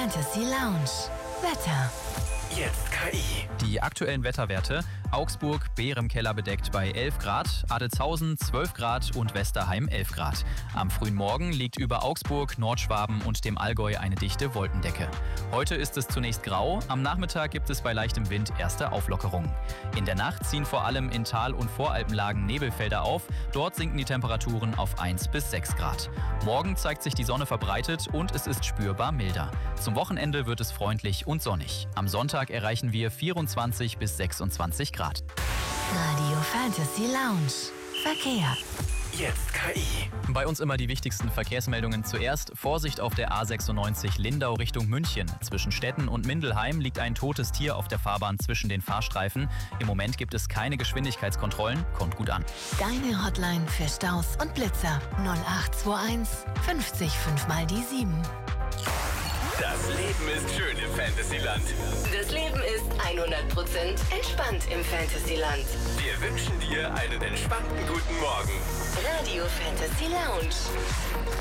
Fantasy Lounge. Wetter. Jetzt KI. Die aktuellen Wetterwerte: Augsburg, Beer-im-Keller bedeckt bei 11 Grad, Adelzhausen 12 Grad und Westerheim 11 Grad. Am frühen Morgen liegt über Augsburg, Nordschwaben und dem Allgäu eine dichte Wolkendecke. Heute ist es zunächst grau, am Nachmittag gibt es bei leichtem Wind erste Auflockerungen. In der Nacht ziehen vor allem in Tal- und Voralpenlagen Nebelfelder auf, dort sinken die Temperaturen auf 1 bis 6 Grad. Morgen zeigt sich die Sonne verbreitet und es ist spürbar milder. Zum Wochenende wird es freundlich und sonnig. Am Sonntag erreichen wir 24 bis 26 Grad. Radio Fantasy Lounge. Verkehr. Jetzt KI. Bei uns immer die wichtigsten Verkehrsmeldungen zuerst. Vorsicht auf der A96 Lindau Richtung München. Zwischen Stetten und Mindelheim liegt ein totes Tier auf der Fahrbahn zwischen den Fahrstreifen. Im Moment gibt es keine Geschwindigkeitskontrollen. Kommt gut an. Deine Hotline für Staus und Blitzer 0821 50 5 mal die 7. Das Leben ist schön im Fantasyland. Das Leben ist 100% entspannt im Fantasyland. Wir wünschen dir einen entspannten guten Morgen. Radio Fantasy Lounge.